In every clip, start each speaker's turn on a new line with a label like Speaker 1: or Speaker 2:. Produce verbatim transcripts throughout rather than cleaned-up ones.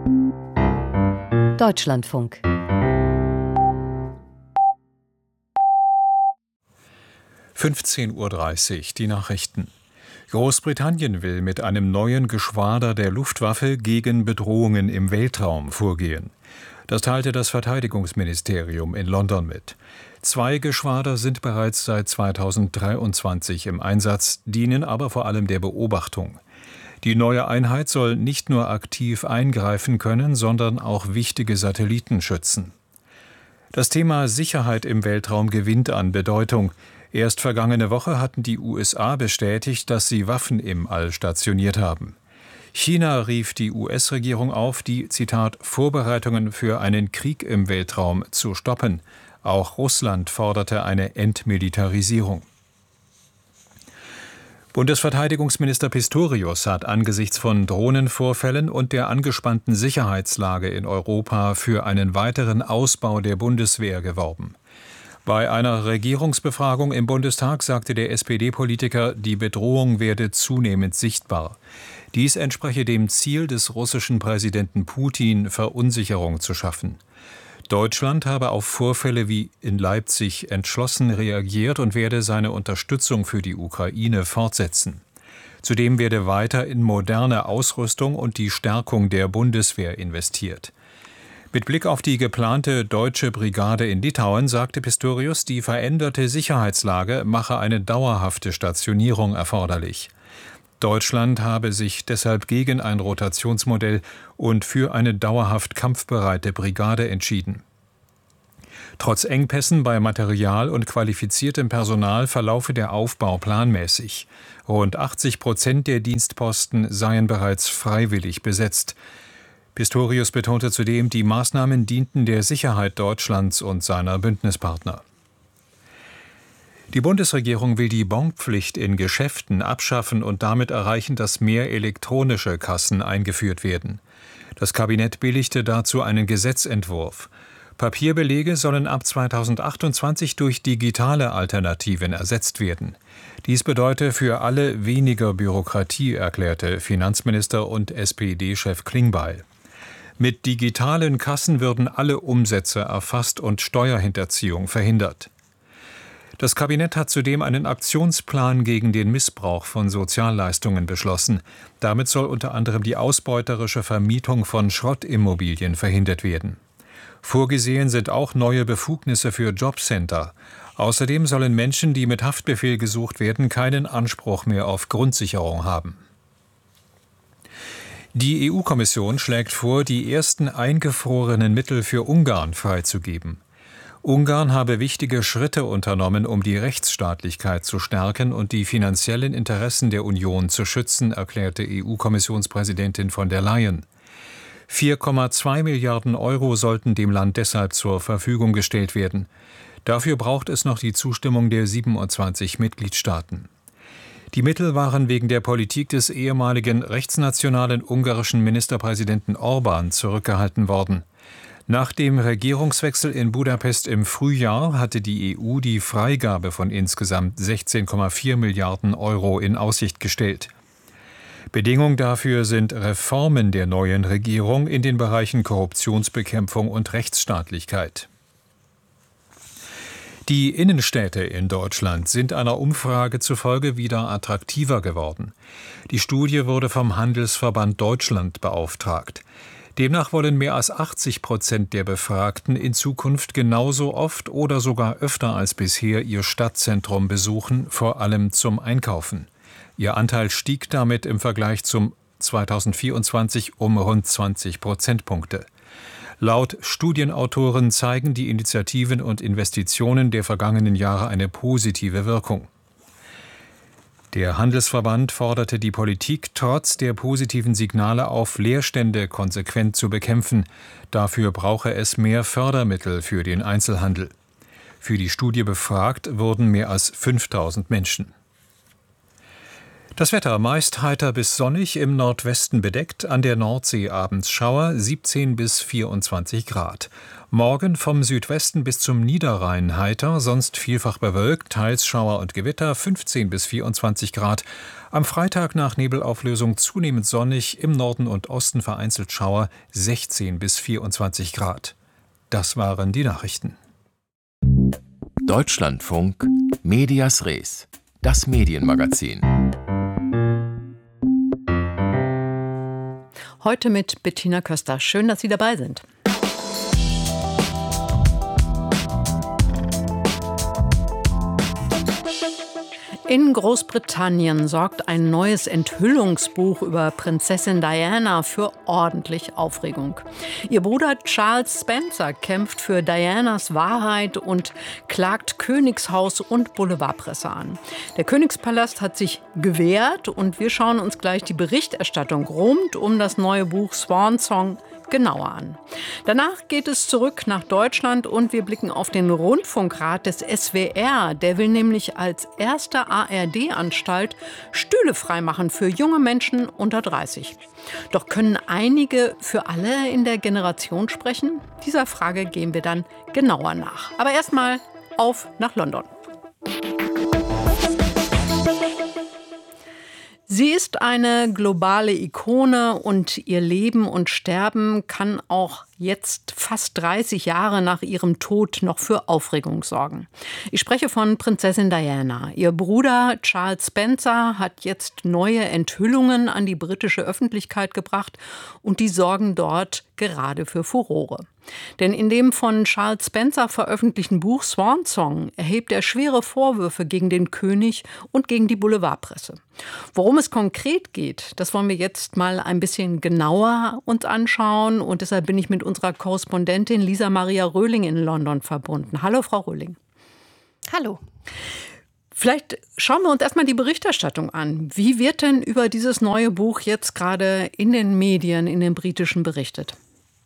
Speaker 1: Deutschlandfunk.
Speaker 2: fünfzehn Uhr dreißig, die Nachrichten. Großbritannien will mit einem neuen Geschwader der Luftwaffe gegen Bedrohungen im Weltraum vorgehen. Das teilte das Verteidigungsministerium in London mit. Zwei Geschwader sind bereits seit zweitausenddreiundzwanzig im Einsatz, dienen aber vor allem der Beobachtung. Die neue Einheit soll nicht nur aktiv eingreifen können, sondern auch wichtige Satelliten schützen. Das Thema Sicherheit im Weltraum gewinnt an Bedeutung. Erst vergangene Woche hatten die U S A bestätigt, dass sie Waffen im All stationiert haben. China rief die U S-Regierung auf, die, Zitat, Vorbereitungen für einen Krieg im Weltraum zu stoppen. Auch Russland forderte eine Entmilitarisierung. Bundesverteidigungsminister Pistorius hat angesichts von Drohnenvorfällen und der angespannten Sicherheitslage in Europa für einen weiteren Ausbau der Bundeswehr geworben. Bei einer Regierungsbefragung im Bundestag sagte der S P D-Politiker, die Bedrohung werde zunehmend sichtbar. Dies entspreche dem Ziel des russischen Präsidenten Putin, Verunsicherung zu schaffen. Deutschland habe auf Vorfälle wie in Leipzig entschlossen reagiert und werde seine Unterstützung für die Ukraine fortsetzen. Zudem werde weiter in moderne Ausrüstung und die Stärkung der Bundeswehr investiert. Mit Blick auf die geplante deutsche Brigade in Litauen sagte Pistorius, die veränderte Sicherheitslage mache eine dauerhafte Stationierung erforderlich. Deutschland habe sich deshalb gegen ein Rotationsmodell und für eine dauerhaft kampfbereite Brigade entschieden. Trotz Engpässen bei Material und qualifiziertem Personal verlaufe der Aufbau planmäßig. Rund achtzig Prozent der Dienstposten seien bereits freiwillig besetzt. Pistorius betonte zudem, die Maßnahmen dienten der Sicherheit Deutschlands und seiner Bündnispartner. Die Bundesregierung will die Bonpflicht in Geschäften abschaffen und damit erreichen, dass mehr elektronische Kassen eingeführt werden. Das Kabinett billigte dazu einen Gesetzentwurf. Papierbelege sollen ab zweitausendachtundzwanzig durch digitale Alternativen ersetzt werden. Dies bedeute für alle weniger Bürokratie, erklärte Finanzminister und S P D-Chef Klingbeil. Mit digitalen Kassen würden alle Umsätze erfasst und Steuerhinterziehung verhindert. Das Kabinett hat zudem einen Aktionsplan gegen den Missbrauch von Sozialleistungen beschlossen. Damit soll unter anderem die ausbeuterische Vermietung von Schrottimmobilien verhindert werden. Vorgesehen sind auch neue Befugnisse für Jobcenter. Außerdem sollen Menschen, die mit Haftbefehl gesucht werden, keinen Anspruch mehr auf Grundsicherung haben. Die E U-Kommission schlägt vor, die ersten eingefrorenen Mittel für Ungarn freizugeben. Ungarn habe wichtige Schritte unternommen, um die Rechtsstaatlichkeit zu stärken und die finanziellen Interessen der Union zu schützen, erklärte E U-Kommissionspräsidentin von der Leyen. vier Komma zwei Milliarden Euro sollten dem Land deshalb zur Verfügung gestellt werden. Dafür braucht es noch die Zustimmung der siebenundzwanzig Mitgliedstaaten. Die Mittel waren wegen der Politik des ehemaligen rechtsnationalen ungarischen Ministerpräsidenten Orbán zurückgehalten worden. Nach dem Regierungswechsel in Budapest im Frühjahr hatte die E U die Freigabe von insgesamt sechzehn Komma vier Milliarden Euro in Aussicht gestellt. Bedingung dafür sind Reformen der neuen Regierung in den Bereichen Korruptionsbekämpfung und Rechtsstaatlichkeit. Die Innenstädte in Deutschland sind einer Umfrage zufolge wieder attraktiver geworden. Die Studie wurde vom Handelsverband Deutschland beauftragt. Demnach wollen mehr als achtzig Prozent der Befragten in Zukunft genauso oft oder sogar öfter als bisher ihr Stadtzentrum besuchen, vor allem zum Einkaufen. Ihr Anteil stieg damit im Vergleich zum zweitausendvierundzwanzig um rund zwanzig Prozentpunkte. Laut Studienautoren zeigen die Initiativen und Investitionen der vergangenen Jahre eine positive Wirkung. Der Handelsverband forderte die Politik, trotz der positiven Signale auf, Leerstände konsequent zu bekämpfen. Dafür brauche es mehr Fördermittel für den Einzelhandel. Für die Studie befragt wurden mehr als fünftausend Menschen. Das Wetter meist heiter bis sonnig, im Nordwesten bedeckt, an der Nordsee abends Schauer, siebzehn bis vierundzwanzig Grad. Morgen vom Südwesten bis zum Niederrhein heiter, sonst vielfach bewölkt, teils Schauer und Gewitter, fünfzehn bis vierundzwanzig Grad. Am Freitag nach Nebelauflösung zunehmend sonnig, im Norden und Osten vereinzelt Schauer, sechzehn bis vierundzwanzig Grad. Das waren die Nachrichten.
Speaker 1: Deutschlandfunk Medias Res, das Medienmagazin.
Speaker 3: Heute mit Bettina Köster. Schön, dass Sie dabei sind. In Großbritannien sorgt ein neues Enthüllungsbuch über Prinzessin Diana für ordentlich Aufregung. Ihr Bruder Charles Spencer kämpft für Dianas Wahrheit und klagt Königshaus und Boulevardpresse an. Der Königspalast hat sich gewehrt und wir schauen uns gleich die Berichterstattung rund um das neue Buch Swan Song genauer an. Danach geht es zurück nach Deutschland und wir blicken auf den Rundfunkrat des S W R. Der will nämlich als erste A R D-Anstalt Stühle freimachen für junge Menschen unter dreißig. Doch können einige für alle in der Generation sprechen? Dieser Frage gehen wir dann genauer nach. Aber erstmal auf nach London. Sie ist eine globale Ikone und ihr Leben und Sterben kann auch jetzt fast dreißig Jahre nach ihrem Tod noch für Aufregung sorgen. Ich spreche von Prinzessin Diana. Ihr Bruder Charles Spencer hat jetzt neue Enthüllungen an die britische Öffentlichkeit gebracht und die sorgen dort gerade für Furore. Denn in dem von Charles Spencer veröffentlichten Buch Swan Song erhebt er schwere Vorwürfe gegen den König und gegen die Boulevardpresse. Worum es konkret geht, das wollen wir jetzt mal ein bisschen genauer uns anschauen und deshalb bin ich mit unserer Korrespondentin Lisa Maria Röhling in London verbunden. Hallo, Frau Röhling.
Speaker 4: Hallo.
Speaker 3: Vielleicht schauen wir uns erstmal die Berichterstattung an. Wie wird denn über dieses neue Buch jetzt gerade in den Medien, in den britischen berichtet?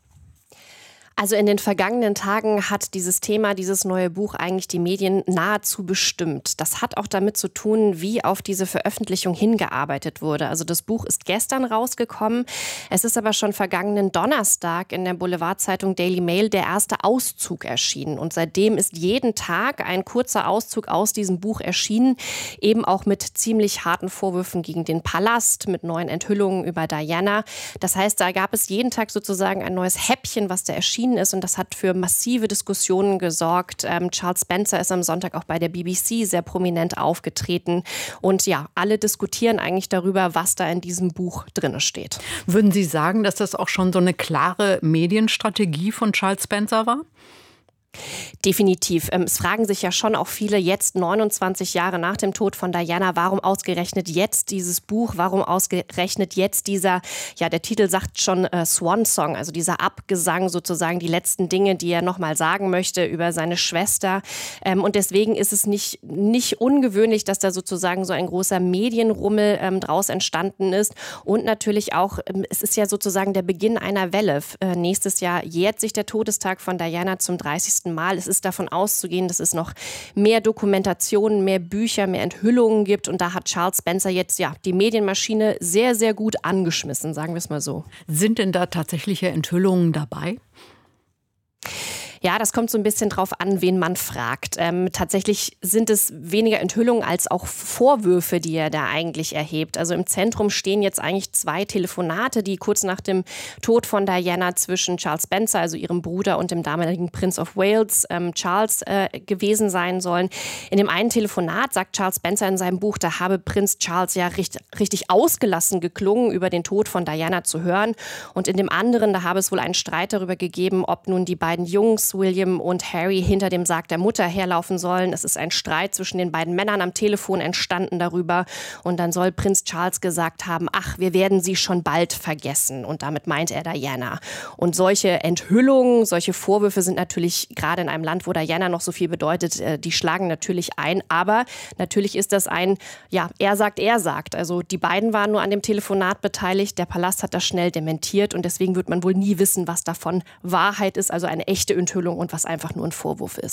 Speaker 4: Also in den vergangenen Tagen hat dieses Thema, dieses neue Buch eigentlich die Medien nahezu bestimmt. Das hat auch damit zu tun, wie auf diese Veröffentlichung hingearbeitet wurde. Also das Buch ist gestern rausgekommen. Es ist aber schon vergangenen Donnerstag in der Boulevardzeitung Daily Mail der erste Auszug erschienen. Und seitdem ist jeden Tag ein kurzer Auszug aus diesem Buch erschienen. Eben auch mit ziemlich harten Vorwürfen gegen den Palast, mit neuen Enthüllungen über Diana. Das heißt, da gab es jeden Tag sozusagen ein neues Häppchen, was da erschienen ist und das hat für massive Diskussionen gesorgt. Ähm, Charles Spencer ist am Sonntag auch bei der B B C sehr prominent aufgetreten und ja, alle diskutieren eigentlich darüber, was da in diesem Buch drin steht.
Speaker 3: Würden Sie sagen, dass das auch schon so eine klare Medienstrategie von Charles Spencer war?
Speaker 4: Definitiv. Es fragen sich ja schon auch viele jetzt, neunundzwanzig Jahre nach dem Tod von Diana, warum ausgerechnet jetzt dieses Buch, warum ausgerechnet jetzt dieser, ja der Titel sagt schon äh, Swan Song, also dieser Abgesang sozusagen, die letzten Dinge, die er nochmal sagen möchte über seine Schwester. Ähm, und deswegen ist es nicht, nicht ungewöhnlich, dass da sozusagen so ein großer Medienrummel ähm, draus entstanden ist. Und natürlich auch, ähm, es ist ja sozusagen der Beginn einer Welle. Äh, nächstes Jahr jährt sich der Todestag von Diana zum dreißigsten Mal. Es ist davon auszugehen, dass es noch mehr Dokumentationen, mehr Bücher, mehr Enthüllungen gibt. Und da hat Charles Spencer jetzt ja die Medienmaschine sehr, sehr gut angeschmissen, sagen wir es mal so.
Speaker 3: Sind denn da tatsächliche Enthüllungen dabei?
Speaker 4: Ja, das kommt so ein bisschen drauf an, wen man fragt. Ähm, tatsächlich sind es weniger Enthüllungen als auch Vorwürfe, die er da eigentlich erhebt. Also im Zentrum stehen jetzt eigentlich zwei Telefonate, die kurz nach dem Tod von Diana zwischen Charles Spencer, also ihrem Bruder, und dem damaligen Prince of Wales, ähm, Charles, äh, gewesen sein sollen. In dem einen Telefonat sagt Charles Spencer in seinem Buch, da habe Prinz Charles ja richtig, richtig ausgelassen geklungen, über den Tod von Diana zu hören. Und in dem anderen, da habe es wohl einen Streit darüber gegeben, ob nun die beiden Jungs William und Harry hinter dem Sarg der Mutter herlaufen sollen. Es ist ein Streit zwischen den beiden Männern am Telefon entstanden darüber. Und dann soll Prinz Charles gesagt haben, ach, wir werden sie schon bald vergessen. Und damit meint er Diana. Und solche Enthüllungen, solche Vorwürfe sind natürlich gerade in einem Land, wo Diana noch so viel bedeutet, die schlagen natürlich ein. Aber natürlich ist das ein, ja, er sagt, er sagt. Also die beiden waren nur an dem Telefonat beteiligt. Der Palast hat das schnell dementiert. Und deswegen wird man wohl nie wissen, was davon Wahrheit ist, also eine echte Enthüllung und was einfach nur ein Vorwurf ist.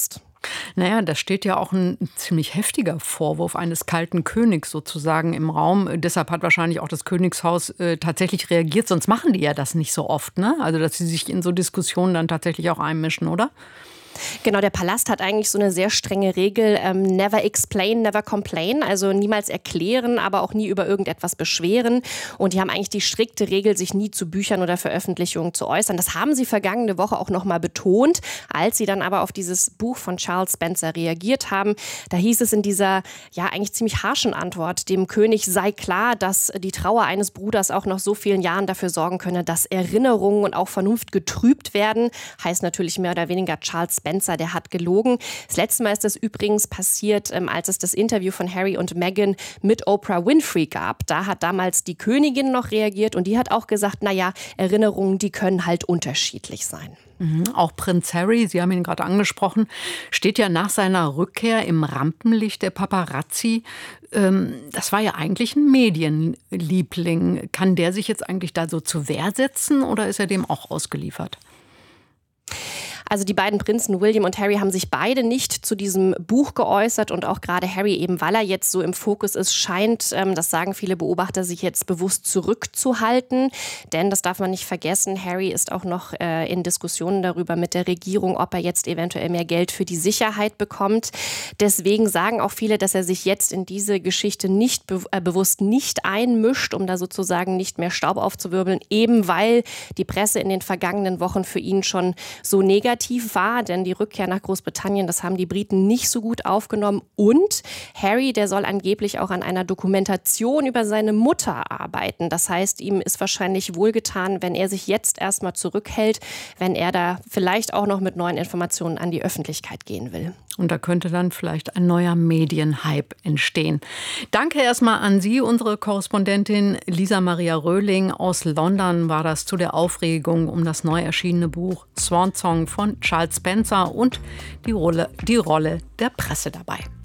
Speaker 3: Naja, da steht ja auch ein ziemlich heftiger Vorwurf eines kalten Königs sozusagen im Raum. Deshalb hat wahrscheinlich auch das Königshaus äh, tatsächlich reagiert. Sonst machen die ja das nicht so oft, ne? Also, dass sie sich in so Diskussionen dann tatsächlich auch einmischen, oder?
Speaker 4: Genau, der Palast hat eigentlich so eine sehr strenge Regel, ähm, never explain, never complain, also niemals erklären, aber auch nie über irgendetwas beschweren. Und die haben eigentlich die strikte Regel, sich nie zu Büchern oder Veröffentlichungen zu äußern. Das haben sie vergangene Woche auch noch mal betont, als sie dann aber auf dieses Buch von Charles Spencer reagiert haben. Da hieß es in dieser ja eigentlich ziemlich harschen Antwort, dem König sei klar, dass die Trauer eines Bruders auch nach so vielen Jahren dafür sorgen könne, dass Erinnerungen und auch Vernunft getrübt werden. Heißt natürlich mehr oder weniger, Charles Spencer, der hat gelogen. Das letzte Mal ist das übrigens passiert, ähm, als es das Interview von Harry und Meghan mit Oprah Winfrey gab. Da hat damals die Königin noch reagiert und die hat auch gesagt, naja, Erinnerungen, die können halt unterschiedlich sein.
Speaker 3: Mhm. Auch Prinz Harry, Sie haben ihn gerade angesprochen, steht ja nach seiner Rückkehr im Rampenlicht der Paparazzi. Ähm, das war ja eigentlich ein Medienliebling. Kann der sich jetzt eigentlich da so zur Wehr setzen oder ist er dem auch ausgeliefert?
Speaker 4: Also die beiden Prinzen William und Harry haben sich beide nicht zu diesem Buch geäußert und auch gerade Harry, eben weil er jetzt so im Fokus ist, scheint, ähm, das sagen viele Beobachter, sich jetzt bewusst zurückzuhalten. Denn, das darf man nicht vergessen, Harry ist auch noch äh, in Diskussionen darüber mit der Regierung, ob er jetzt eventuell mehr Geld für die Sicherheit bekommt. Deswegen sagen auch viele, dass er sich jetzt in diese Geschichte nicht be- äh, bewusst nicht einmischt, um da sozusagen nicht mehr Staub aufzuwirbeln, eben weil die Presse in den vergangenen Wochen für ihn schon so negativ war, denn die Rückkehr nach Großbritannien, das haben die Briten nicht so gut aufgenommen. Und Harry, der soll angeblich auch an einer Dokumentation über seine Mutter arbeiten. Das heißt, ihm ist wahrscheinlich wohlgetan, wenn er sich jetzt erstmal zurückhält, wenn er da vielleicht auch noch mit neuen Informationen an die Öffentlichkeit gehen will.
Speaker 3: Und da könnte dann vielleicht ein neuer Medienhype entstehen. Danke erstmal an Sie, unsere Korrespondentin Lisa Maria Röhling aus London war das zu der Aufregung um das neu erschienene Buch Swan Song von Charles Spencer und die Rolle, die Rolle der Presse dabei.